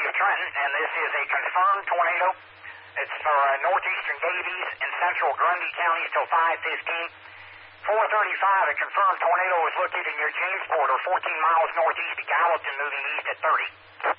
Trenton, and this is a confirmed tornado. It's for northeastern Davies and central Grundy counties till 5:15. 4:35, a confirmed tornado was located near Jamesport, or 14 miles northeast of Gallatin, moving east at 30.